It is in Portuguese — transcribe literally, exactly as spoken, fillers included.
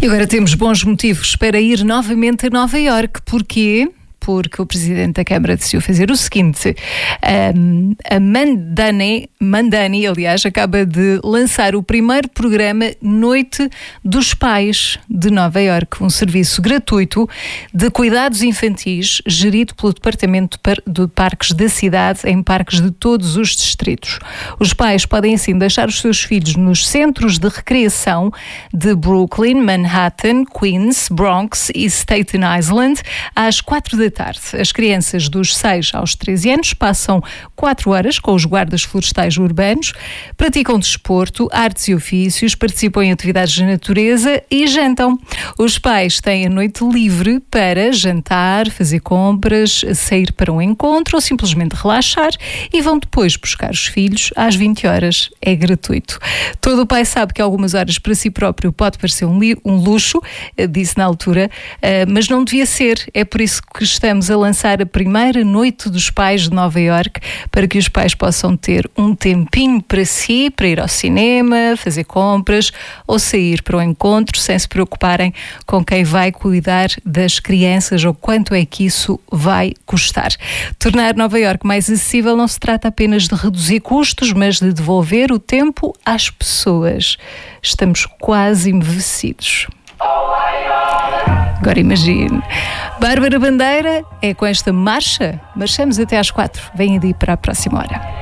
E agora temos bons motivos para ir novamente a Nova Iorque. Porquê? Porque o Presidente da Câmara decidiu fazer o seguinte. Um, a Mandani, Mandani, aliás, acaba de lançar o primeiro programa Noite dos Pais de Nova Iorque, um serviço gratuito de cuidados infantis gerido pelo Departamento de Parques da cidade em parques de todos os distritos. Os pais podem assim deixar os seus filhos nos centros de recreação de Brooklyn, Manhattan, Queens, Bronx e Staten Island às quatro da tarde. As crianças dos seis aos treze anos passam quatro horas com os guardas florestais urbanos, praticam desporto, artes e ofícios, participam em atividades de natureza e jantam. Os pais têm a noite livre para jantar, fazer compras, sair para um encontro ou simplesmente relaxar e vão depois buscar os filhos às vinte horas. É gratuito. Todo o pai sabe que algumas horas para si próprio pode parecer um, li- um luxo, disse na altura, mas não devia ser. É por isso que estamos a lançar a primeira Noite dos Pais de Nova Iorque, para que os pais possam ter um tempinho para si, para ir ao cinema, fazer compras ou sair para o encontro sem se preocuparem com quem vai cuidar das crianças ou quanto é que isso vai custar. Tornar Nova Iorque mais acessível não se trata apenas de reduzir custos, mas de devolver o tempo às pessoas. Estamos quase envelhecidos. Agora imagine. Bárbara Bandeira é com esta marcha. Marchamos até às quatro. Venha de ir para a próxima hora.